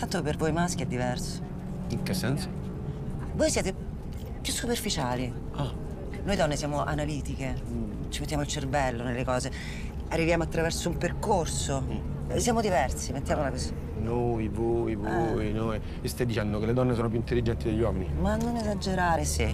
Tanto per voi maschi è diverso. In che senso? Voi siete più superficiali. Ah. Noi donne siamo analitiche, ci mettiamo il cervello nelle cose, arriviamo attraverso un percorso. Siamo diversi, mettiamola così. Noi, voi, noi. E stai dicendo che le donne sono più intelligenti degli uomini? Ma non esagerare, sì.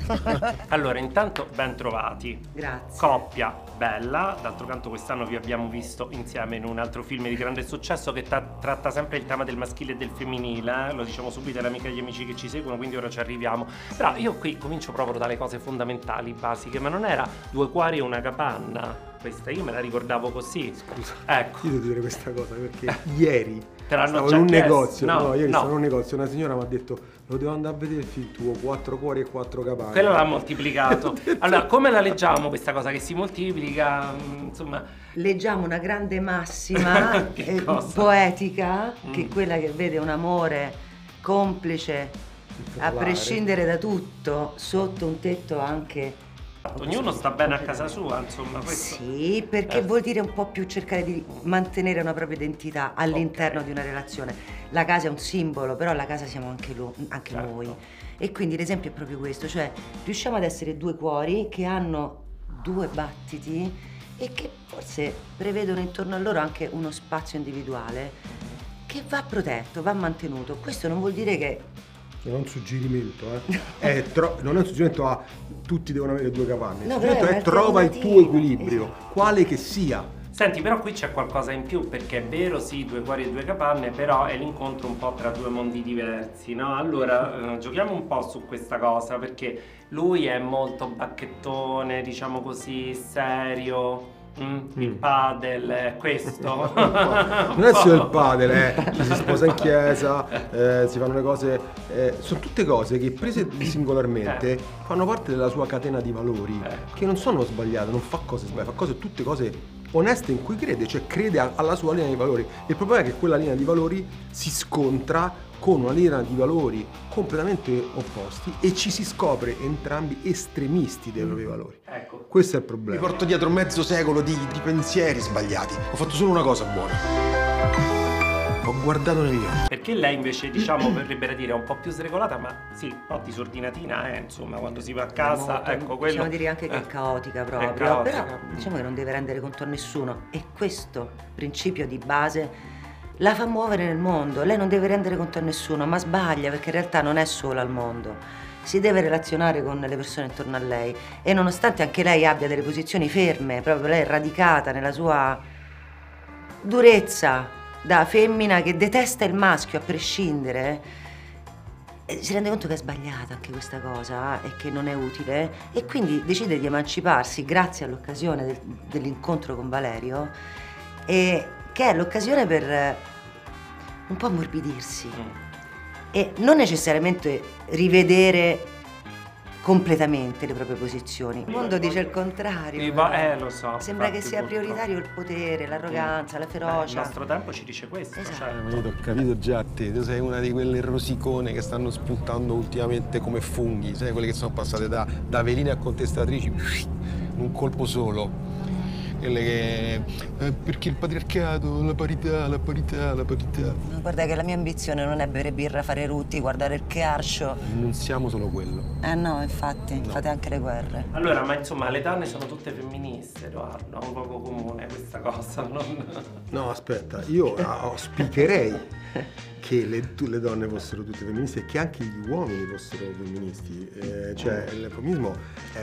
Allora, intanto ben trovati. Grazie. Coppia bella, d'altro canto quest'anno vi abbiamo visto insieme in un altro film di grande successo che tratta sempre il tema del maschile e del femminile, lo diciamo subito alle amiche e agli amici che ci seguono, quindi ora ci arriviamo. Però io qui comincio proprio dalle cose fondamentali, basiche, ma non era due cuori e una capanna questa, io me la ricordavo così. Scusa, ecco. io devo dire questa cosa perché ieri Stavo in un negozio, ieri stavo in un negozio, una signora mi ha detto lo devo andare a vedere il film tuo, 4 cuori e 4 capanne. Quello l'ha moltiplicato. Allora, come la leggiamo questa cosa che si moltiplica? Insomma, Leggiamo una grande massima poetica, che è quella che vede un amore complice, a prescindere da tutto, sotto un tetto anche. ognuno sta bene a casa sua, insomma. Questo. Sì, perché vuol dire un po' più cercare di mantenere una propria identità all'interno di una relazione. La casa è un simbolo, però la casa siamo anche Certo. noi. E quindi l'esempio è proprio questo, cioè riusciamo ad essere due cuori che hanno due battiti e che forse prevedono intorno a loro anche uno spazio individuale che va protetto, va mantenuto. Questo non vuol dire che Non è un suggerimento, non è un suggerimento a tutti devono avere 2 capanne. Il No, però suggerimento è è trova il tuo un'alternativa. equilibrio, quale che sia. Senti, però qui c'è qualcosa in più, perché è vero, sì, due cuori e due capanne, però è l'incontro un po' tra due mondi diversi, no? Allora, giochiamo un po' su questa cosa, perché lui è molto bacchettone, diciamo così, serio. Il padel è questo. Non è solo il padel, ci si sposa in chiesa, si fanno le cose, sono tutte cose che prese singolarmente fanno parte della sua catena di valori, che non sono sbagliate, non fa cose sbagliate, fa tutte cose oneste in cui crede, cioè crede alla sua linea di valori. Il problema è che quella linea di valori si scontra con una linea di valori completamente opposti e ci si scopre entrambi estremisti dei propri valori. Ecco. Questo è il problema. Mi porto dietro mezzo secolo di pensieri sbagliati. Ho fatto solo una cosa buona. Ho guardato negli occhi. Perché lei invece, diciamo, verrebbe da dire, è un po' più sregolata, ma sì, un po' disordinatina, insomma, quando si va a casa, ecco, quello. possiamo dire anche che è caotica proprio, caotica. però diciamo che non deve rendere conto a nessuno e questo principio di base la fa muovere nel mondo. Lei non deve rendere conto a nessuno, ma sbaglia perché in realtà non è sola al mondo. Si deve relazionare con le persone intorno a lei e nonostante anche lei abbia delle posizioni ferme, proprio lei è radicata nella sua durezza da femmina che detesta il maschio a prescindere, si rende conto che è sbagliata anche questa cosa e che non è utile e quindi decide di emanciparsi grazie all'occasione dell'incontro con Valerio, e che è l'occasione per un po' ammorbidirsi e non necessariamente rivedere completamente le proprie posizioni. Il mondo dice il contrario. Lo so. Sembra che infatti, sia purtroppo. prioritario il potere, l'arroganza, la ferocia. Il nostro tempo ci dice questo, Esatto. certo. Io t'ho capito già a te, tu sei una di quelle rosicone che stanno spuntando ultimamente come funghi, sai, quelle che sono passate da veline a contestatrici in un colpo solo. Quelle che perché il patriarcato, la parità. Ma guarda che la mia ambizione non è bere birra, fare rutti, guardare il Chiarscio. Non siamo solo quello. No, infatti, fate anche le guerre. Allora, ma insomma, le donne sono tutte femministe, Edoardo, è un luogo comune questa cosa, non... No, aspetta, io auspicherei che le donne fossero tutte femministe e che anche gli uomini fossero femministi. Cioè, il femminismo è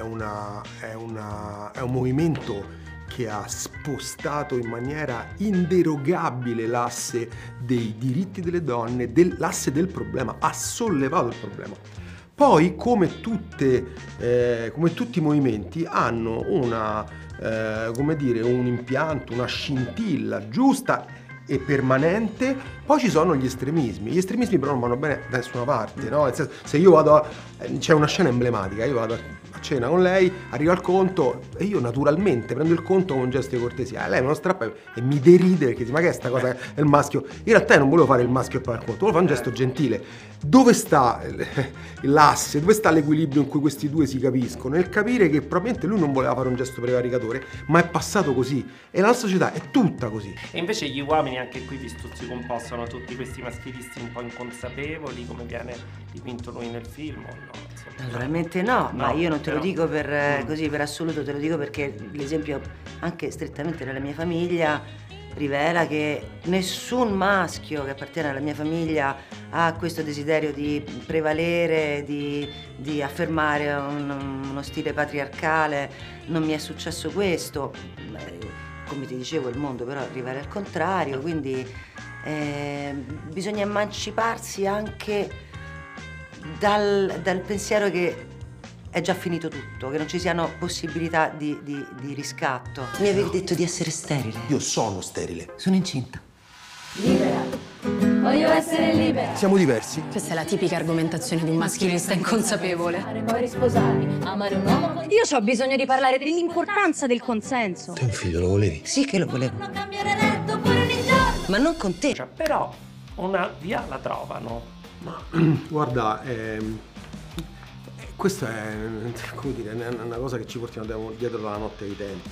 un movimento che ha spostato in maniera inderogabile l'asse dei diritti delle donne, l'asse del problema, ha sollevato il problema. Poi, come tutti i movimenti, hanno un impianto, una scintilla giusta e permanente. Poi ci sono gli estremismi però non vanno bene da nessuna parte, no? Nel senso, se io vado c'è una scena emblematica, io vado a cena con lei, arriva il conto e io naturalmente prendo il conto con un gesto di cortesia. Lei me lo strappa e mi deride perché dice: ma che è sta cosa? È il maschio. In realtà io non volevo fare il maschio e pagare il conto, volevo fare un gesto gentile. Dove sta l'asse? Dove sta l'equilibrio in cui questi due si capiscono? Nel capire che probabilmente lui non voleva fare un gesto prevaricatore, ma è passato così. E la nostra società è tutta così. E invece gli uomini anche qui vi stuzzicompostano tutti questi maschilisti un po' inconsapevoli, come viene dipinto lui nel film, o no? Insomma, Naturalmente no, ma io non te lo però- dico per così per assoluto, te lo dico perché l'esempio anche strettamente nella mia famiglia rivela che nessun maschio che appartiene alla mia famiglia ha questo desiderio di prevalere, di affermare uno stile patriarcale. Non mi è successo questo. Come ti dicevo, il mondo però rivela il contrario, quindi bisogna emanciparsi anche dal pensiero che è già finito tutto, che non ci siano possibilità di riscatto. Mi avevi detto di essere sterile. Io sono sterile. Sono incinta. Libera. Voglio essere libera. Siamo diversi. Questa è la tipica argomentazione di un maschilista inconsapevole. Poi risposarmi, amare un uomo. Io ho bisogno di parlare dell'importanza del consenso. Te un figlio lo volevi? Sì che lo volevo, Non cambiare letto pure ogni giorno. ma non con te. Cioè, però una via la trovano. Guarda, questa è, come dire, è una cosa che ci portiamo dietro dalla notte dei tempi.